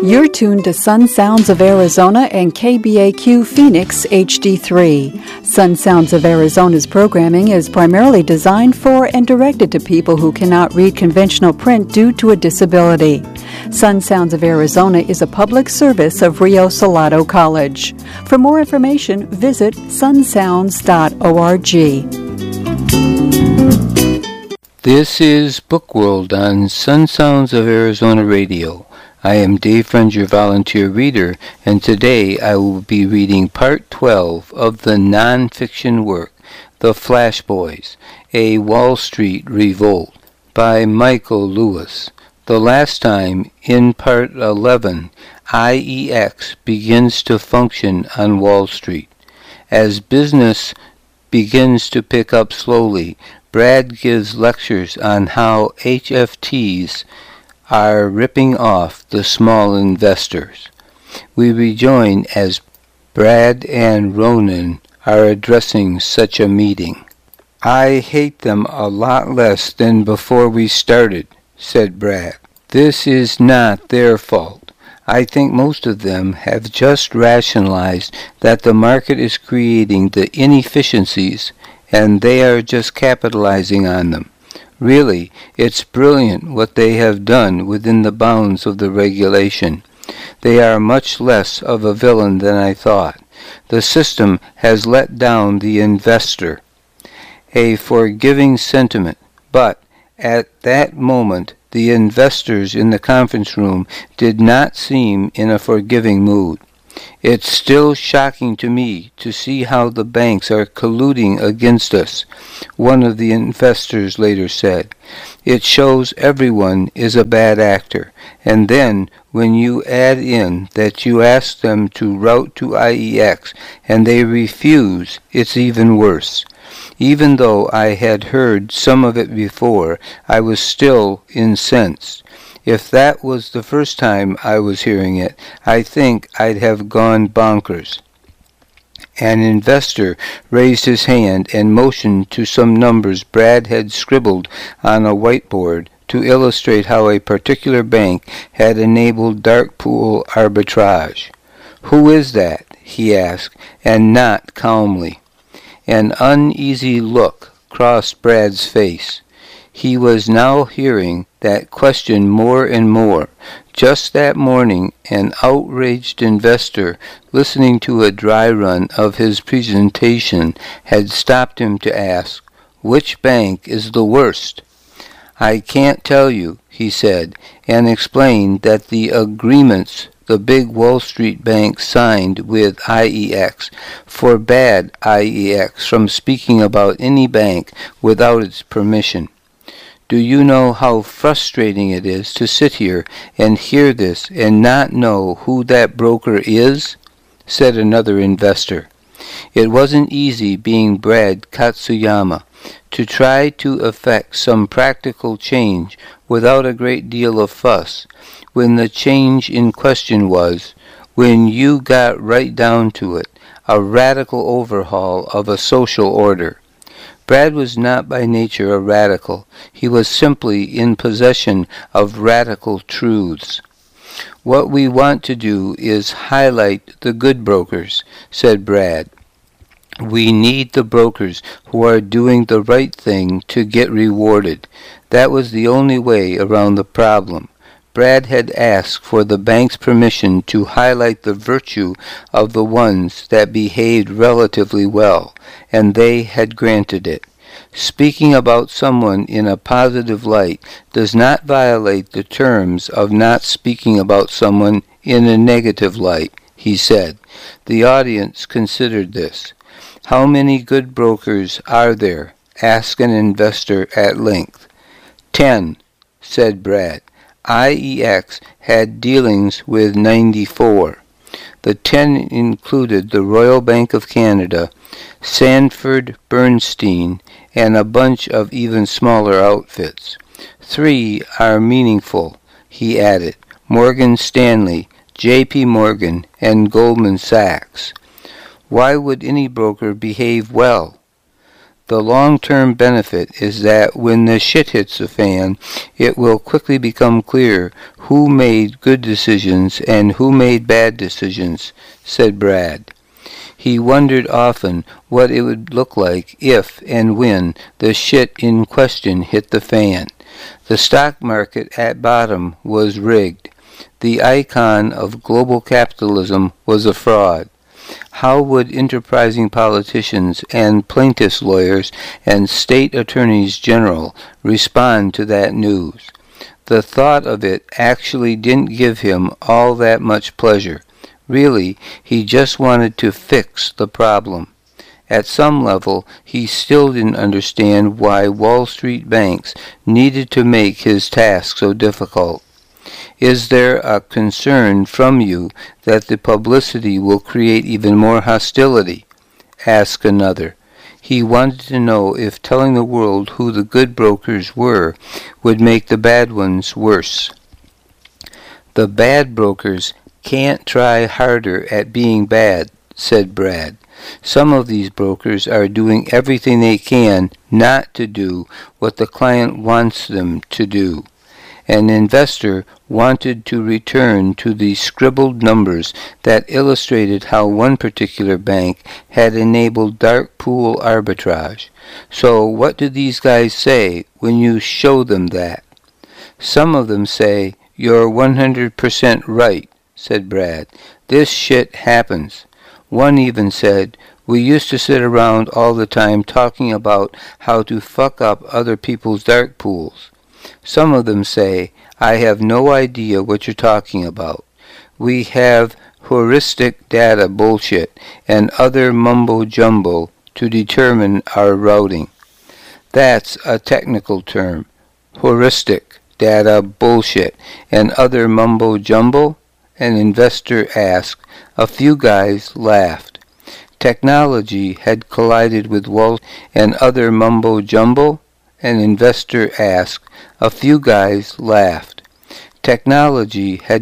You're tuned to Sun Sounds of Arizona and KBAQ Phoenix HD3. Sun Sounds of Arizona's programming is primarily designed for and directed to people who cannot read conventional print due to a disability. Sun Sounds of Arizona is a public service of Rio Salado College. For more information, visit sunsounds.org. This is Bookworld on Sun Sounds of Arizona Radio. I am Dave Friends, your volunteer reader, and today I will be reading Part 12 of the non-fiction work, The Flash Boys, A Wall Street Revolt, by Michael Lewis. The last time, in Part 11, IEX begins to function on Wall Street. As business begins to pick up slowly, Brad gives lectures on how HFTs are ripping off the small investors. We rejoin as Brad and Ronan are addressing such a meeting. "I hate them a lot less than before we started," said Brad. "This is not their fault. I think most of them have just rationalized that the market is creating the inefficiencies and they are just capitalizing on them. Really, it's brilliant what they have done within the bounds of the regulation. They are much less of a villain than I thought. The system has let down the investor." A forgiving sentiment, but at that moment the investors in the conference room did not seem in a forgiving mood. "It's still shocking to me to see how the banks are colluding against us," one of the investors later said. "It shows everyone is a bad actor, and then when you add in that you ask them to route to IEX and they refuse, it's even worse. Even though I had heard some of it before, I was still incensed. If that was the first time I was hearing it, I think I'd have gone bonkers." An investor raised his hand and motioned to some numbers Brad had scribbled on a whiteboard to illustrate how a particular bank had enabled dark pool arbitrage. "Who is that?" he asked, and not calmly. An uneasy look crossed Brad's face. He was now hearing that question more and more. Just that morning, an outraged investor, listening to a dry run of his presentation, had stopped him to ask, "Which bank is the worst?" "I can't tell you," he said, and explained that the agreements the big Wall Street banks signed with IEX forbade IEX from speaking about any bank without its permission. "Do you know how frustrating it is to sit here and hear this and not know who that broker is?" said another investor. It wasn't easy being Brad Katsuyama, to try to effect some practical change without a great deal of fuss, when the change in question was, when you got right down to it, a radical overhaul of a social order. Brad was not by nature a radical. He was simply in possession of radical truths. "What we want to do is highlight the good brokers," said Brad. "We need the brokers who are doing the right thing to get rewarded. That was the only way around the problem." Brad had asked for the bank's permission to highlight the virtue of the ones that behaved relatively well, and they had granted it. Speaking about someone in a positive light does not violate the terms of not speaking about someone in a negative light, he said. The audience considered this. "How many good brokers are there?" asked an investor at length. 10, said Brad. IEX had dealings with 94. The 10 included the Royal Bank of Canada, Sanford Bernstein, and a bunch of even smaller outfits. 3 are meaningful, he added, Morgan Stanley, J.P. Morgan, and Goldman Sachs. Why would any broker behave well? The long-term benefit is that when the shit hits the fan, it will quickly become clear who made good decisions and who made bad decisions, said Brad. He wondered often what it would look like if and when the shit in question hit the fan. The stock market at bottom was rigged. The icon of global capitalism was a fraud. How would enterprising politicians and plaintiffs' lawyers and state attorneys general respond to that news? The thought of it actually didn't give him all that much pleasure. Really, he just wanted to fix the problem. At some level, he still didn't understand why Wall Street banks needed to make his task so difficult. Is there a concern from you that the publicity will create even more hostility? Asked another. He wanted to know if telling the world who the good brokers were would make the bad ones worse. The bad brokers can't try harder at being bad, said Brad. Some of these brokers are doing everything they can not to do what the client wants them to do. An investor wanted to return to the scribbled numbers that illustrated how one particular bank had enabled dark pool arbitrage. So what do these guys say when you show them that? Some of them say, "You're 100% right," said Brad. "This shit happens." One even said, "We used to sit around all the time talking about how to fuck up other people's dark pools." Some of them say, "I have no idea what you're talking about. We have heuristic data bullshit and other mumbo-jumbo to determine our routing." That's a technical term. Heuristic data bullshit and other mumbo-jumbo? An investor asked. A few guys laughed. Technology had collided with Wall and other mumbo-jumbo? An investor asked. A few guys laughed. Technology had